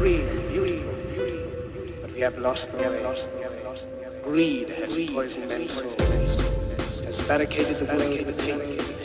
free and beautiful. But we have lost the way. Greed has poisoned men's souls, has barricaded the way between